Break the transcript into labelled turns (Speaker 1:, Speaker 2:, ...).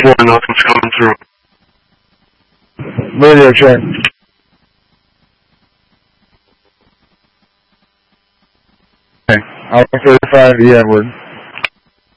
Speaker 1: 4, nothing's coming through.
Speaker 2: Radio check. Okay, Alpha 35, Edward.